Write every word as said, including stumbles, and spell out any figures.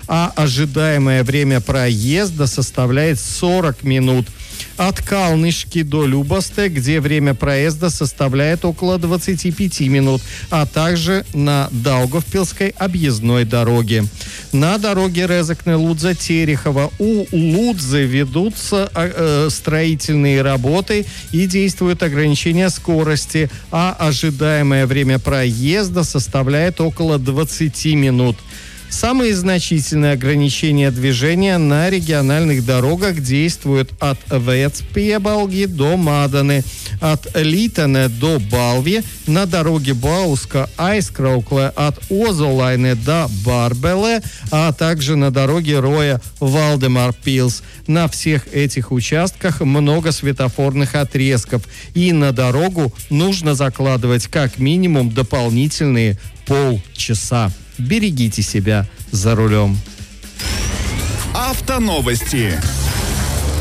а ожидаемое время проезда составляет сорок минут. От Калнышки до Любасте, где время проезда составляет около двадцати пяти минут, а также на Даугавпилской объездной дороге. На дороге Резекне-Лудза-Терехова у Лудзы ведутся э, строительные работы и действуют ограничения скорости, а ожидаемое время проезда составляет около двадцати минут. Самые значительные ограничения движения на региональных дорогах действуют от Вецпьебалги до Маданы, от Литане до Балви, на дороге Бауска-Айскраукле от Озолайне до Барбеле, а также на дороге Роя Валдемар-Пилс. На всех этих участках много светофорных отрезков, и на дорогу нужно закладывать как минимум дополнительные полчаса. Берегите себя за рулем. Автоновости.